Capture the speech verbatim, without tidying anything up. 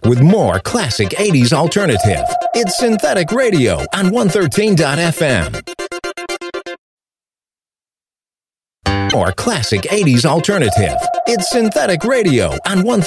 with more classic eighties alternative. It's Synthetic Radio on one thirteen F M. More classic eighties alternative. It's Synthetic Radio on one